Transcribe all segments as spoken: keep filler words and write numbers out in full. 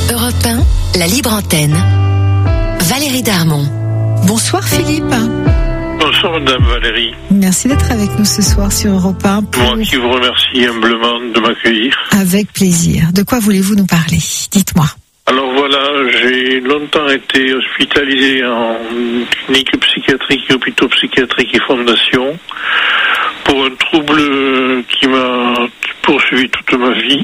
Europe un, la libre antenne. Valérie Darmon. Bonsoir Philippe. Bonsoir Madame Valérie. Merci d'être avec nous ce soir sur Europe un. Pour... Moi qui vous remercie humblement de m'accueillir. Avec plaisir. De quoi voulez-vous nous parler? Dites-moi. Alors voilà, j'ai longtemps été hospitalisé en clinique psychiatrique, hôpitaux psychiatriques et fondation pour un trouble qui m'a poursuivi toute ma vie.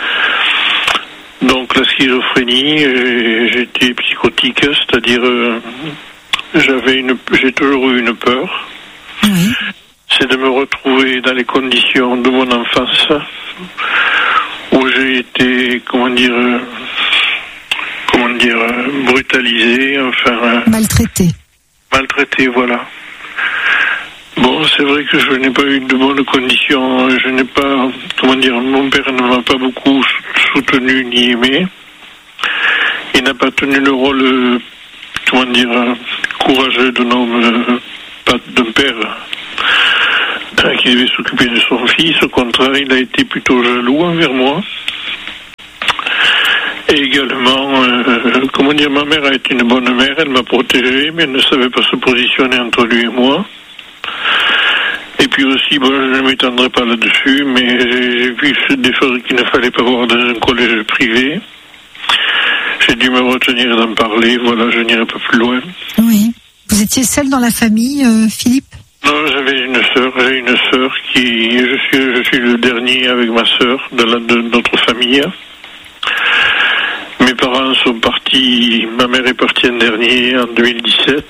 Donc la schizophrénie, j'étais psychotique, c'est-à-dire euh, j'avais une, j'ai toujours eu une peur. Oui. C'est de me retrouver dans les conditions de mon enfance où j'ai été, comment dire, euh, comment dire, euh, brutalisé, enfin euh, maltraité. Maltraité, voilà. Bon, c'est vrai que je n'ai pas eu de bonnes conditions, je n'ai pas, comment dire, mon père ne m'a pas beaucoup soutenu ni aimé. Il n'a pas tenu le rôle, comment dire, courageux d'un homme, pas d'un père, qui devait s'occuper de son fils. Au contraire, il a été plutôt jaloux envers moi. Et également, euh, comment dire, ma mère a été une bonne mère, elle m'a protégé, mais elle ne savait pas se positionner entre lui et moi. Et puis aussi, bon, je ne m'étendrai pas là-dessus, mais j'ai vu des choses qu'il ne fallait pas voir dans un collège privé. J'ai dû me retenir d'en parler, voilà, je n'irai pas plus loin. Oui. Vous étiez seul dans la famille, euh, Philippe? Non, j'avais une sœur, j'ai une sœur qui, je suis, je suis le dernier avec ma sœur de, la, de notre famille. Mes parents sont partis, ma mère est partie en dernier, en deux mille dix-sept.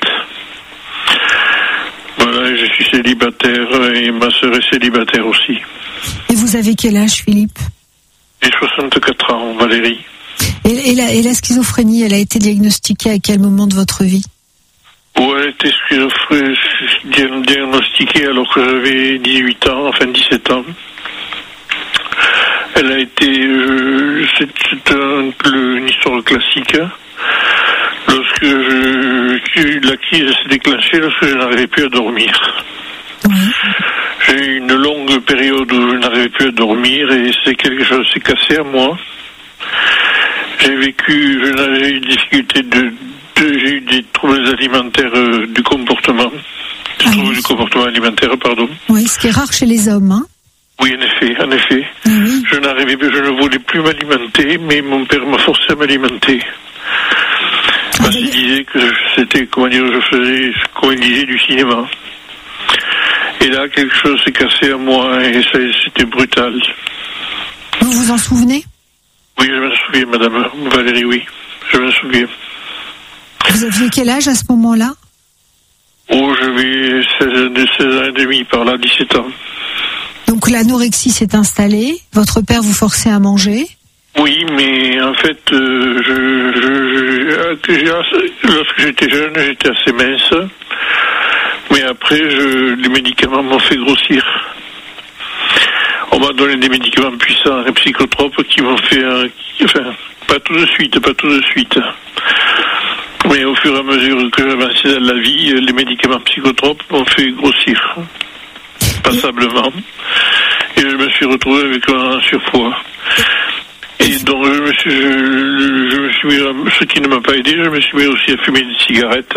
Voilà, je suis célibataire et ma sœur est célibataire aussi. Et vous avez quel âge, Philippe? J'ai soixante-quatre ans, Valérie. Et, et, la, et la schizophrénie, elle a été diagnostiquée à quel moment de votre vie? Oh, elle a été diagnostiquée alors que j'avais dix-huit ans, enfin dix-sept ans. Elle a été, euh, c'est, c'est un, le, une histoire classique. Lorsque je, la crise s'est déclenchée, lorsque je n'arrivais plus à dormir. Oui. J'ai eu une longue période où je n'arrivais plus à dormir et c'est quelque chose qui s'est cassé à moi. J'ai vécu, je n'avais eu des difficultés de, de, j'ai eu des troubles alimentaires euh, du comportement. Des ah, troubles oui. du comportement alimentaire, pardon. Oui, ce qui est rare chez les hommes, hein. Oui, en effet, en effet. Ah, oui. Je n'arrivais, je ne voulais plus m'alimenter, mais mon père m'a forcé à m'alimenter. Ah, Parce qu'il disait que c'était, comment dire, je faisais, comment il disait, du cinéma. Et là, quelque chose s'est cassé à moi et ça, c'était brutal. Vous vous en souvenez? Oui, je me souviens, Madame Valérie, oui. Je me souviens. Vous aviez quel âge à ce moment-là? Oh, j'avais seize ans et demi, par là, dix-sept ans. Donc l'anorexie s'est installée, votre père vous forçait à manger? Oui, mais en fait, euh, je, je, je, lorsque j'étais jeune, j'étais assez mince. Mais après, je, les médicaments m'ont fait grossir. On m'a donné des médicaments puissants et psychotropes qui m'ont fait... Euh, qui, enfin, pas tout de suite, pas tout de suite. Mais au fur et à mesure que j'avançais dans la vie, les médicaments psychotropes m'ont fait grossir. Passablement. Et je me suis retrouvé avec un surpoids. Et donc, je me suis, je, je me suis mis, à, ce qui ne m'a pas aidé, je me suis mis aussi à fumer des cigarettes.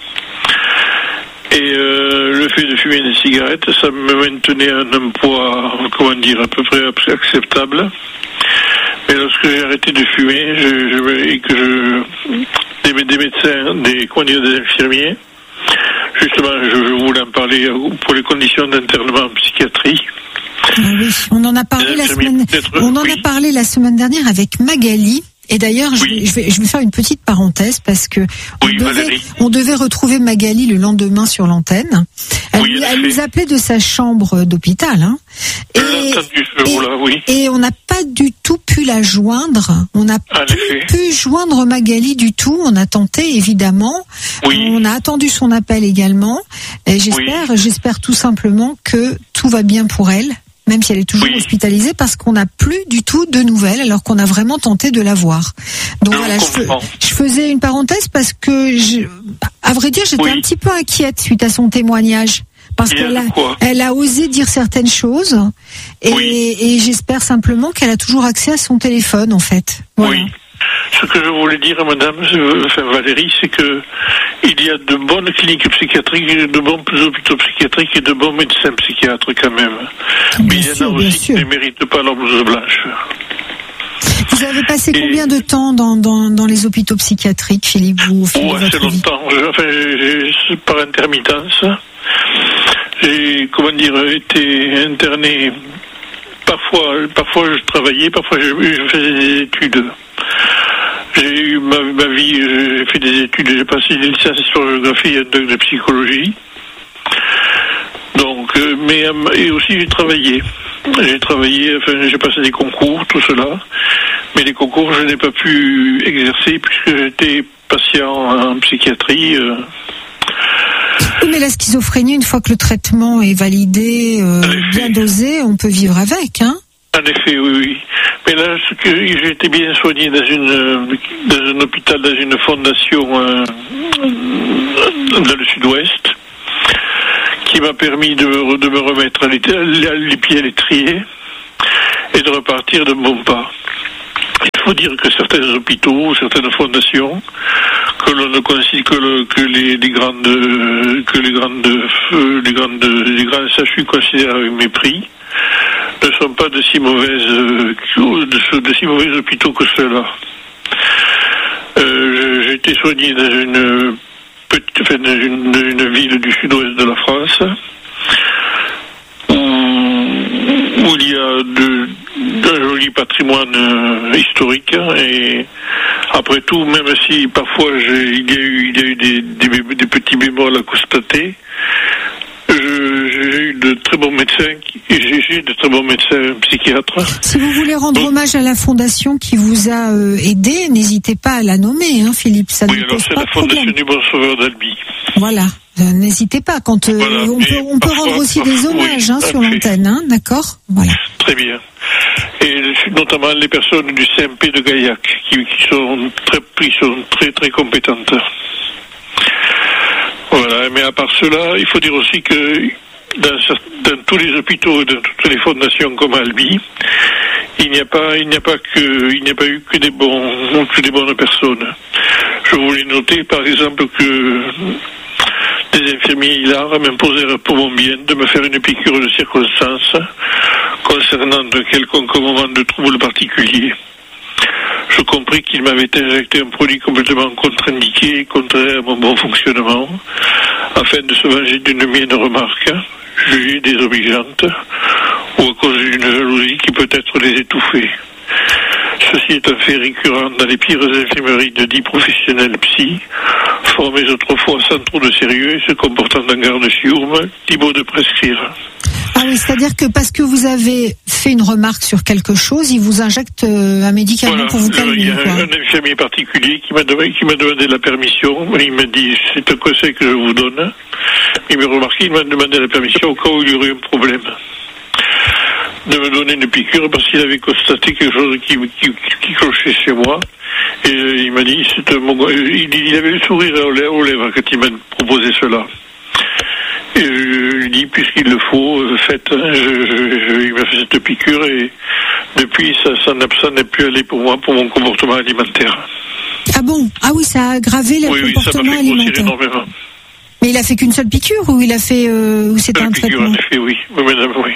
Et euh, le fait de fumer des cigarettes, ça me maintenait à un poids, comment dire, à peu près acceptable. Mais lorsque j'ai arrêté de fumer, je, je, et que je, des, des médecins, des, comment dire, des infirmiers, justement, je, je voulais en parler pour les conditions d'internement en psychiatrie. Ah oui, on en a parlé la semaine, on en oui. a parlé la semaine dernière avec Magali. Et d'ailleurs, oui. je, vais, je vais faire une petite parenthèse parce que on, oui, devait, on devait retrouver Magali le lendemain sur l'antenne. Elle, oui, elle nous appelait de sa chambre d'hôpital, hein. Et, et, là, oui. et on n'a pas du tout pu la joindre. On n'a pas pu joindre Magali du tout. On a tenté, évidemment. Oui. On a attendu son appel également. Et j'espère, oui. j'espère tout simplement que tout va bien pour elle. Même si elle est toujours oui. hospitalisée, parce qu'on n'a plus du tout de nouvelles, alors qu'on a vraiment tenté de la voir. Donc je voilà, je, je faisais une parenthèse parce que, je, à vrai dire, j'étais oui. un petit peu inquiète suite à son témoignage. Parce qu'elle a, elle a osé dire certaines choses, et, oui. et j'espère simplement qu'elle a toujours accès à son téléphone, en fait. Voilà. Oui. ce que je voulais dire à madame, enfin Valérie, c'est que il y a de bonnes cliniques psychiatriques, de bons hôpitaux psychiatriques et de bons médecins psychiatres quand même. Bien Mais il y en sûr, a bien aussi sûr. qui ne méritent pas leur blouse blanche. Vous avez passé Et- combien de temps dans, dans, dans les hôpitaux psychiatriques, Philippe, vous, au fil Oh, de assez votre vie? longtemps. Je- enfin, j'ai, j'ai- par intermittence, j'ai, comment dire, été interné. Parfois, parfois je travaillais, parfois je, je faisais des études. J'ai eu ma, ma vie, j'ai fait des études, j'ai passé des licences sur géographie et un doc de psychologie. Donc, euh, mais euh, et aussi j'ai travaillé. J'ai travaillé, enfin j'ai passé des concours, tout cela. Mais les concours, je n'ai pas pu exercer puisque j'étais patient en psychiatrie. euh, Oui, mais la schizophrénie, une fois que le traitement est validé, euh, En effet. bien dosé, on peut vivre avec, hein? En effet, oui, oui. Mais là, ce que j'ai été bien soigné dans une euh, dans un hôpital, dans une fondation euh, dans le sud-ouest, qui m'a permis de, me- de me remettre les, les pieds à l'étrier et de repartir de bon pas. Il faut dire que certains hôpitaux, certaines fondations, que l'on ne considère que, le, que les, les grandes que les grandes euh, les grandes les grands S H U considèrent avec mépris, ne sont pas de si mauvaises euh, de, de si mauvais hôpitaux que ceux-là. Euh, j'ai été soigné dans une petite, enfin, dans une, dans une ville du sud-ouest de la France où, où il y a de, un joli patrimoine euh, historique, hein, et après tout, même si parfois j'ai, il y a eu, il y a eu des, des, des petits bémols à constater, je- j'ai eu de très bons médecins qui- et j'ai, j'ai de très bons médecins psychiatres. Si vous voulez rendre Bon. hommage à la fondation qui vous a euh, aidé, n'hésitez pas à la nommer, hein, Philippe. Ça Oui, ne alors pose c'est pas la de Fondation problème. du Bon Sauveur d'Albi. Voilà. Euh, N'hésitez pas. Quand euh, Voilà. on peut, Et on peut parfois- rendre aussi des parfois- hommages, oui, hein, tout à sur fait. l'antenne, hein, d'accord? Voilà. Très bien. Et notamment les personnes du C M P de Gaillac, qui, qui sont très, qui sont très, très compétentes. Voilà. Mais à part cela, il faut dire aussi que dans, cer- dans tous les hôpitaux, dans toutes les fondations comme Albi, il n'y a pas, il n'y a pas que, il n'y a pas eu que des bons, que des bonnes personnes. Je voulais noter, par exemple, que des infirmiers hilars m'imposèrent pour mon bien de me faire une piqûre de circonstance concernant de quelconque moment de trouble particulier. Je compris qu'il m'avait injecté un produit complètement contre-indiqué et contraire à mon bon fonctionnement, afin de se venger d'une mienne remarque, jugée désobligeante, ou à cause d'une jalousie qui peut-être les étouffait. Ceci est un fait récurrent dans les pires infirmeries de dix professionnels psy, formés autrefois sans trop de sérieux et se comportant en garde-chiourme, libre de prescrire. Ah oui, c'est-à-dire que parce que vous avez fait une remarque sur quelque chose, il vous injecte euh, un médicament Voilà, pour vous Euh, il y calmer, a quoi. un, un infirmier particulier qui m'a demandé, qui m'a demandé la permission. Il m'a dit, c'est un conseil que je vous donne. Il m'a remarqué, il m'a demandé la permission au cas où il y aurait un problème de me donner une piqûre parce qu'il avait constaté quelque chose qui, qui, qui clochait chez moi. Et euh, il m'a dit, c'est un bon- il, il avait le sourire aux lèvres, aux lèvres quand il m'a proposé cela. Et je lui dis, puisqu'il le faut, euh, faites, hein, je, je, je- il m'a fait cette piqûre et depuis, ça, ça n'a ça n'est plus allé pour moi, pour mon comportement alimentaire. Ah bon? Ah oui, ça a aggravé le Oui, oui, ça comportement m'a fait grossir alimentaire. énormément. Mais il a fait qu'une seule piqûre ou il a fait euh, ou c'était La un piqûre, traitement? en effet, oui. Oui, madame, oui.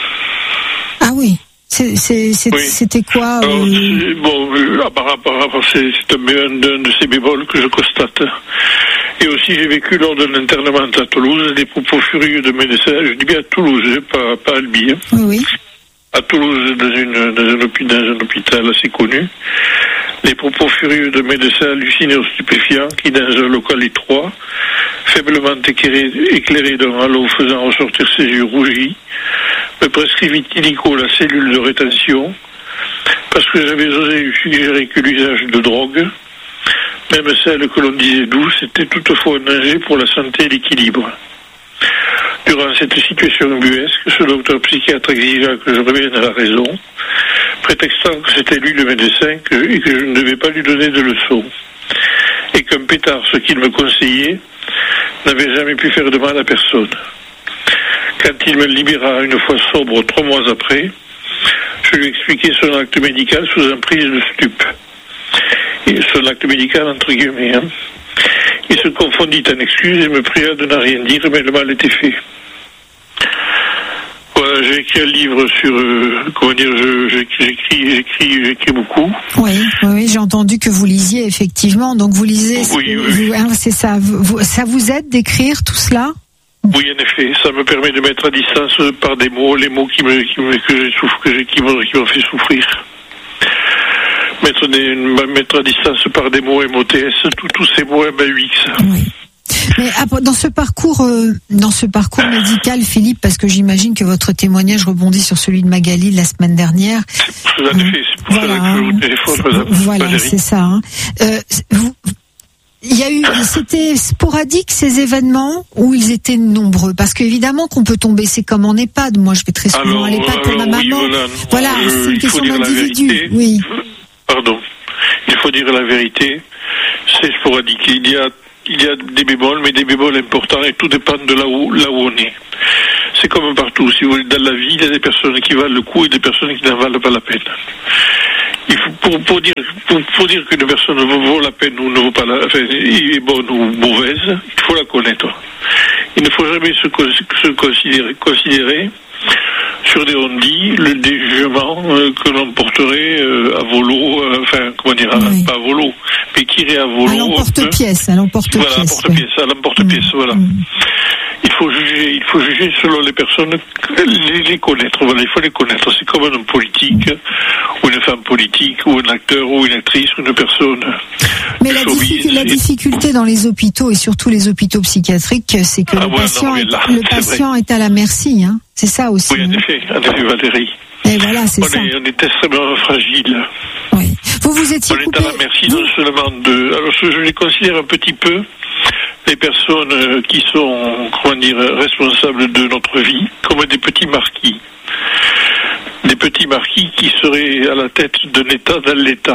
Ah oui. C'est- c'est- c'est- Oui. C'était quoi Alors, euh, c'est- bon, euh, par rapport à c'est c'est un, un- un de ces bémols que je constate. Et aussi, j'ai vécu lors d'un internement à Toulouse des propos furieux de médecins. Je dis bien à Toulouse, hein, pas, pas à Albi. Hein. Oui, oui. À Toulouse, dans, une, dans, un, hôpi- dans un hôpital assez connu, les propos furieux de médecins hallucinés aux stupéfiants qui, dans un local étroit, faiblement éclairé, éclairé d'un halo faisant ressortir ses yeux rougis, me prescrivit illico la cellule de rétention parce que j'avais osé lui suggérer que l'usage de drogue, même celle que l'on disait douce, était toutefois un danger pour la santé et l'équilibre. Durant cette situation ubuesque, ce docteur psychiatre exigea que je revienne à la raison, prétextant que c'était lui le médecin que, et que je ne devais pas lui donner de leçons, et qu'un pétard, ce qu'il me conseillait, n'avait jamais pu faire de mal à personne. Quand il me libéra une fois sobre trois mois après, je lui expliquai son acte médical sous emprise de stupe. son acte médical, entre guillemets. Hein. Il se confondit en excuses et me pria de ne rien dire, mais le mal était fait. Voilà, j'ai écrit un livre sur, euh, comment dire, je, j'écris, j'écris, j'écris beaucoup. Oui, oui, oui, j'ai entendu que vous lisiez, effectivement. Donc vous lisez, oui, vous, oui. Hein, c'est ça. Vous, ça vous aide d'écrire tout cela? Oui, en effet, ça me permet de mettre à distance par des mots les mots qui me, qui me que j'ai souffre, que j'ai, qui m'ont, qui m'ont fait souffrir. Mettre, des, mettre à distance par des mots M O T S, tous, tous ces mots M A U X. Oui. Mais dans ce parcours, euh, dans ce parcours médical, Philippe, parce que j'imagine que votre témoignage rebondit sur celui de Magali la semaine dernière. C'est pour, euh, c'est pour voilà, ça que je vous téléphone. Voilà, Valérie. C'est ça. Hein. Euh, vous, il y a eu, c'était sporadique ces événements ou ils étaient nombreux? Parce qu'évidemment qu'on peut tomber, c'est comme en EHPAD. Moi, je vais très souvent alors, à l'EHPAD pour ma oui, maman. Voilà, voilà euh, c'est une question d'individu. Oui. Pardon. Il faut dire la vérité. C'est sporadique. Il y a Il y a des bémols, mais des bémols importants, et tout dépend de là où, là où on est. C'est comme partout. Si vous voulez, dans la vie, il y a des personnes qui valent le coup et des personnes qui n'en valent pas la peine. Il faut, pour, pour dire, pour, pour dire qu'une personne vaut la peine ou ne vaut pas la, enfin, est bonne ou mauvaise, il faut la connaître. Il ne faut jamais se, se considérer, considérer sur des on-dit, le des jugements euh, que l'on porterait euh, à volo, euh, enfin, comment dire, oui. Pas à volo, mais qui irait à volo. À l'emporte-pièce, à l'emporte-pièce. Voilà, à l'emporte-pièce, à l'emporte-pièce, mmh. voilà. Mmh. Il faut juger, il faut juger selon les personnes, les, les connaître, voilà, il faut les connaître. C'est comme un homme politique, ou une femme politique, ou un acteur, ou une actrice, ou une personne. Mais la, difficulté, la difficulté dans les hôpitaux, et surtout les hôpitaux psychiatriques, c'est que ah, le ouais, patient, non, là, est, le patient est à la merci, hein. C'est ça aussi. Oui, en effet, en effet, Valérie. Et voilà, c'est on ça. Est, on est extrêmement fragile. Oui. Vous vous étiez On coupé... est à la merci non seulement de... Alors, je les considère un petit peu les personnes qui sont, comment dire, responsables de notre vie, comme des petits marquis. Des petits marquis qui seraient à la tête d'un État dans l'État.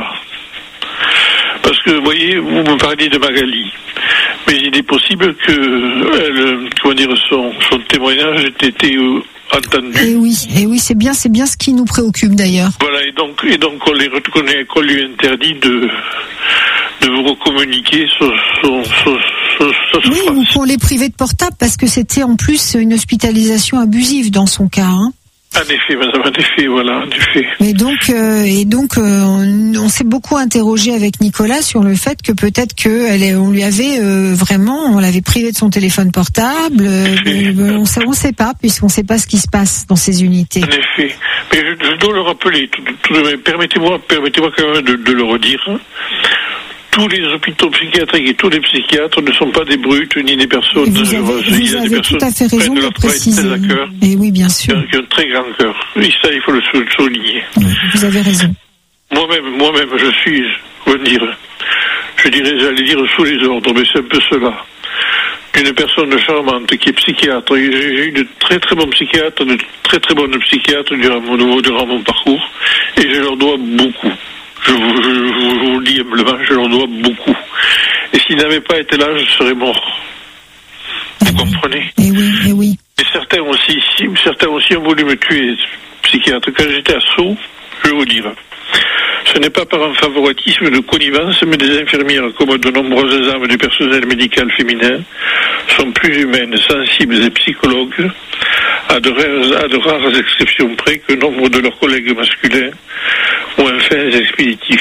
Parce que, vous voyez, vous me parliez de Magali. Mais il est possible que, elle, comment dire, son, son témoignage ait été euh, entendu. Et oui, et oui, c'est bien, c'est bien ce qui nous préoccupe d'ailleurs. Voilà, et donc, et donc on les reconnaît, qu'on lui interdit de, de vous recommuniquer son, son, son, son, son oui, ou qu'on les privait de portable parce que c'était en plus une hospitalisation abusive dans son cas, hein. En effet, madame, en effet, voilà, en effet. Et donc, euh, et donc, euh, on, on s'est beaucoup interrogé avec Nicolas sur le fait que peut-être que elle est, on lui avait euh, vraiment, on l'avait privé de son téléphone portable. Euh, on sait, on sait pas, puisqu'on sait pas ce qui se passe dans ces unités. En effet, mais je, je dois le rappeler. Tout, tout de même, permettez-moi, permettez-moi quand même de, de le redire. Tous les hôpitaux psychiatriques et tous les psychiatres ne sont pas des brutes ni des personnes. Vous avez, heureuses. vous Il y a avez des tout personnes à fait raison de le préciser. Et oui, bien sûr. Qui ont un très grand cœur. Oui, ça, il faut le souligner. Vous avez raison. Moi-même, moi-même, je suis, comment dire, je dirais, j'allais dire sous les ordres, mais c'est un peu cela. Une personne charmante qui est psychiatre. J'ai eu de très très bons psychiatres, de très très bonnes psychiatres durant mon, durant mon parcours, et je leur dois beaucoup. Je vous, je, je vous le dis humblement, je leur dois beaucoup. Et s'ils n'avaient pas été là, je serais mort. Vous oui. comprenez? Et oui, et oui. Et certains aussi, certains aussi ont voulu me tuer, psychiatre. Quand j'étais à Sceaux, je vais vous dire, ce n'est pas par un favoritisme de connivence, mais des infirmières, comme de nombreuses âmes du personnel médical féminin, sont plus humaines, sensibles et psychologues, à de rares, à de rares exceptions près que nombre de leurs collègues masculins ont un fin expéditif.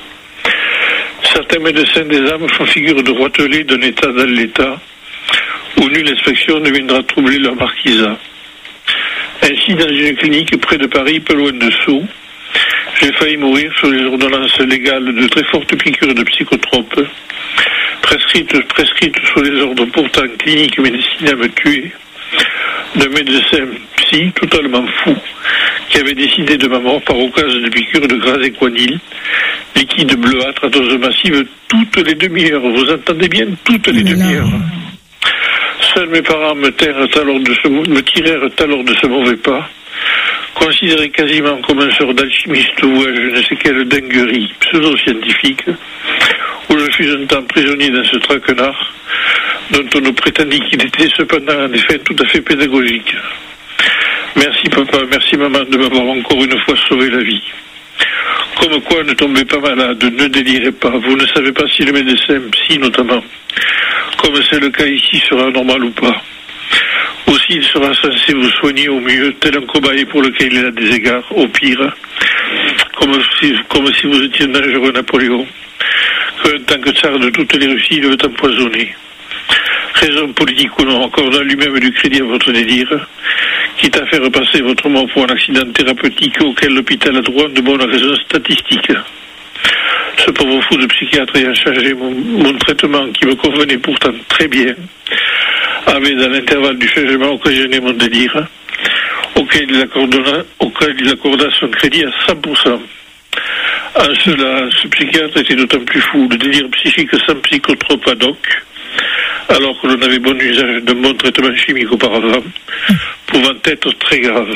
Certains médecins des âmes font figure de roitelets d'un état dans l'état, où nulle inspection ne viendra troubler leur marquisat. Ainsi, dans une clinique près de Paris, peu loin de Sceaux, j'ai failli mourir sur les ordonnances légales de très fortes piqûres de psychotropes, prescrites, prescrites sous les ordres pourtant cliniques mais destinées à me tuer, d'un médecin psy totalement fou, qui avait décidé de ma mort par occasion de piqûres de gras équanile, liquide bleuâtre à dose massive toutes les demi-heures. Vous entendez bien, toutes les demi-heures. Seuls mes parents me tirèrent alors de ce, me tirèrent alors de ce mauvais pas, considéré quasiment comme un sort d'alchimiste ou un je ne sais quelle dinguerie pseudo-scientifique, où je fus un temps prisonnier dans ce traquenard, dont on nous prétendit qu'il était cependant en effet tout à fait pédagogique. Merci papa, merci maman de m'avoir encore une fois sauvé la vie. Comme quoi, ne tombez pas malade, ne délirez pas. Vous ne savez pas si le médecin, psy notamment, comme c'est le cas ici, sera normal ou pas. Aussi, il sera censé vous soigner au mieux, tel un cobaye pour lequel il a des égards, au pire, comme si, comme si vous étiez un dangereux Napoléon, qu'en tant que tsar de toutes les Russies, il veut empoisonner. Raison politique ou non, accordant lui-même du crédit à votre délire, quitte à faire passer votre mort pour un accident thérapeutique auquel l'hôpital a droit de bonnes raisons statistiques. Ce pauvre fou de psychiatre ayant changé mon, mon traitement qui me convenait pourtant très bien, avait dans l'intervalle du changement occasionné mon délire, auquel il accorda, auquel il accorda son crédit à cent pour cent. En cela, ce psychiatre était d'autant plus fou, le délire psychique sans psychotrope ad hoc, alors que l'on avait bon usage d'un bon traitement chimique auparavant, pouvant être très grave.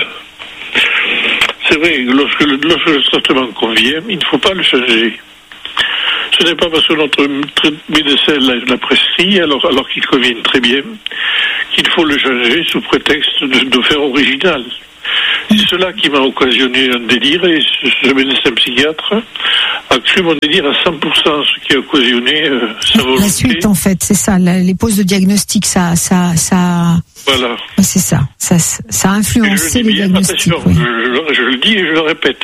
C'est vrai, lorsque le, lorsque le traitement convient, il ne faut pas le changer. Ce n'est pas parce que notre médecin l'a prescrit, alors, alors qu'il convient très bien, qu'il faut le changer sous prétexte de, de faire original. C'est cela qui m'a occasionné un délire, et ce, ce médecin psychiatre a cru mon délire à cent pour cent, ce qui a occasionné euh, sa volonté. La suite, en fait, c'est ça, la, les pauses de diagnostic, ça, ça, ça. Voilà. C'est ça, ça, ça a influencé les bien, diagnostics. Attention, oui. je, je le dis et je le répète.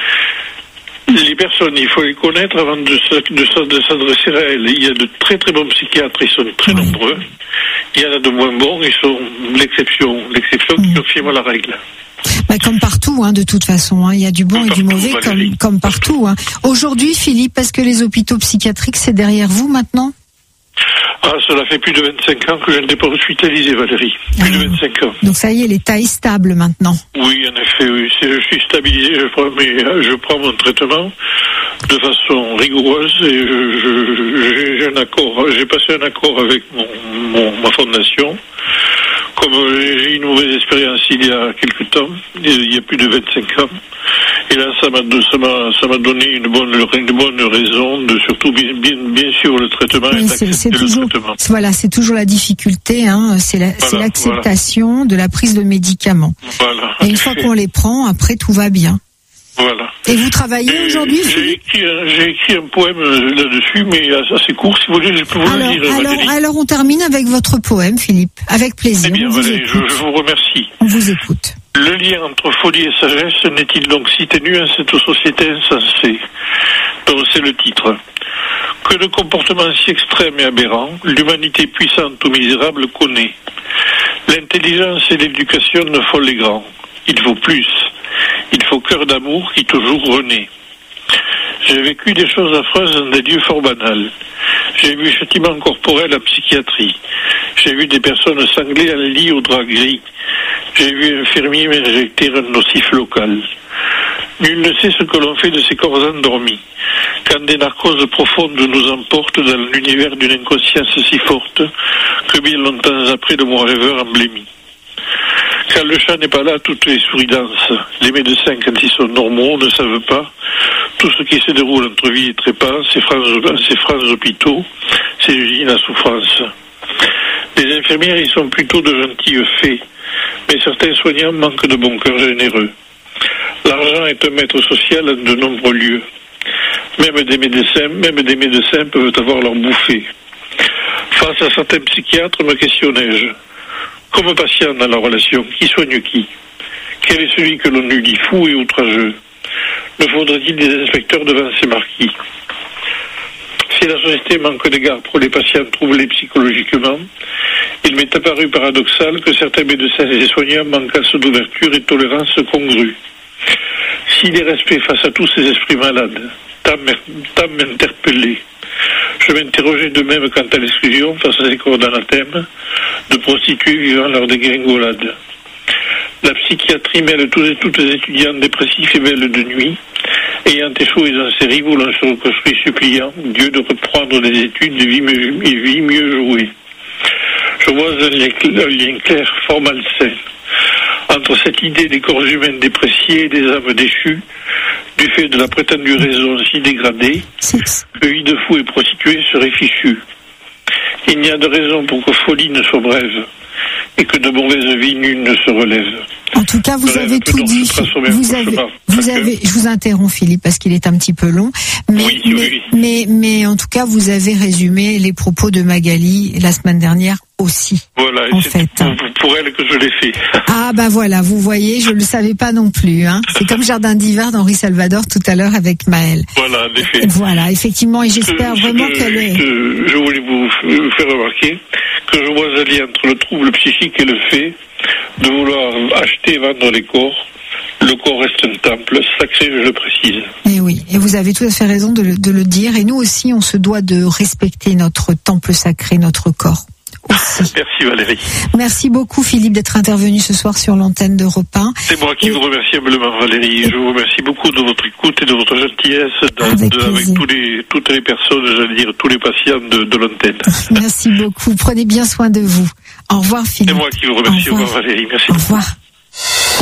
Les personnes, il faut les connaître avant de, de, de s'adresser à elles. Il y a de très très bons psychiatres, ils sont très oui. nombreux. Il y en a de moins bons, ils sont l'exception, l'exception mmh. qui confirme la règle. Bah, comme partout, hein, de toute façon, hein. Il y a du bon comme et partout, du mauvais, comme, comme partout. Hein. Aujourd'hui, Philippe, est-ce que les hôpitaux psychiatriques, c'est derrière vous maintenant ? Ah, cela fait plus de vingt-cinq ans que je n'étais pas hospitalisé, Valérie. Plus ah. de vingt-cinq ans. Donc ça y est, l'état est stable maintenant. Oui, en effet, oui. Je suis stabilisé, je prends, mes, je prends mon traitement de façon rigoureuse et je, je, j'ai un accord, j'ai passé un accord avec mon, mon, ma fondation. Comme j'ai eu une mauvaise expérience il y a quelques temps, il y a plus de vingt-cinq ans, et là ça m'a, ça m'a, ça m'a donné une bonne, une bonne raison de surtout bien, bien, bien sûr le traitement oui, et c'est, c'est le toujours, traitement. Voilà, c'est toujours la difficulté, hein, c'est, la, voilà, c'est l'acceptation voilà. de la prise de médicaments. Voilà. Et une fois qu'on les prend, après tout va bien. Voilà. Et vous travaillez et aujourd'hui, j'ai écrit, un, j'ai écrit un poème là-dessus, mais assez court, si vous voulez, je peux vous alors, le dire. Alors, alors, on termine avec votre poème, Philippe. Avec plaisir. Eh bien, on vous Valérie, écoute. Je, je vous remercie. On vous écoute. Le lien entre folie et sagesse n'est-il donc si ténu en cette société insensée, dont c'est le titre? Que de comportements si extrêmes et aberrants, l'humanité puissante ou misérable connaît. L'intelligence et l'éducation ne font les grands. Il faut plus. Il faut cœur d'amour qui toujours renaît. J'ai vécu des choses affreuses dans des lieux fort banals. J'ai vu châtiment corporel en psychiatrie. J'ai vu des personnes sanglées à lit au drap gris. J'ai vu un fermier m'injecter un nocif local. Nul ne sait ce que l'on fait de ces corps endormis, quand des narcoses profondes nous emportent dans l'univers d'une inconscience si forte que bien longtemps après le moi rêveur en blêmit. Quand le chat n'est pas là, toutes les souris dansent. Les médecins, quand ils sont normaux, ne savent pas tout ce qui se déroule entre vie et trépas, ces francs, ces francs hôpitaux, ces usines à souffrance. Les infirmières, ils sont plutôt de gentils fées, mais certains soignants manquent de bon cœur généreux. L'argent est un maître social en de nombreux lieux. Même des médecins, même des médecins peuvent avoir leur bouffée. Face à certains psychiatres, me questionnais-je. Comme patient dans la relation, qui soigne qui? Quel est celui que l'on eût dit fou et outrageux? Ne faudrait-il des inspecteurs devant ces marquis? Si la société manque d'égard pour les patients troublés psychologiquement, il m'est apparu paradoxal que certains médecins et soignants manquassent d'ouverture et de tolérance congrue. Si les respects face à tous ces esprits malades, tant m'interpellaient, je m'interrogeais de même quant à l'exclusion face à ces corps d'anathème de prostituées vivant leur dégringolade. La psychiatrie mêle tous et toutes les étudiants dépressifs et belles de nuit, ayant échoué dans ces rives où l'on se reconstruit suppliant Dieu de reprendre des études et vie mieux, et vie mieux jouées. Je vois un lien, un lien clair, fort malsain, entre cette idée des corps humains dépréciés et des âmes déchues, du fait de la prétendue raison si dégradée, que vie de fous et prostituées serait fichue. Il n'y a de raison pour que folie ne soit brève, et que de mauvaises vies nul ne se relève. En tout cas, vous avez tout dit. Vous avez, vous avez, je vous interromps, Philippe, parce qu'il est un petit peu long. Mais, oui, mais, oui. mais, mais en tout cas, vous avez résumé les propos de Magali la semaine dernière aussi. Voilà, en c'est fait. pour, pour elle que je l'ai fait. Ah, bah voilà, vous voyez, je ne le savais pas non plus. Hein. C'est comme Jardin d'hiver d'Henri Salvador tout à l'heure avec Maëlle. Voilà, en effet. Voilà, effectivement, et j'espère que, vraiment que, qu'elle est... Je, je voulais vous faire remarquer que je vois un lien entre le trouble psychique et le fait de vouloir acheter et vendre les corps. Le corps reste un temple sacré, je le précise. Et oui, et vous avez tout à fait raison de le, de le dire. Et nous aussi, on se doit de respecter notre temple sacré, notre corps. Aussi. Merci Valérie. Merci beaucoup Philippe d'être intervenu ce soir sur l'antenne d'Europe un. C'est moi qui et... vous remercie humblement Valérie. Et... Je vous remercie beaucoup de votre écoute et de votre gentillesse dans, avec, de, avec tous les, toutes les personnes, j'allais dire tous les patients de, de l'antenne. Merci beaucoup. Prenez bien soin de vous. Au revoir Philippe. C'est moi qui vous remercie. Au revoir, Au revoir Valérie. Merci. Au revoir.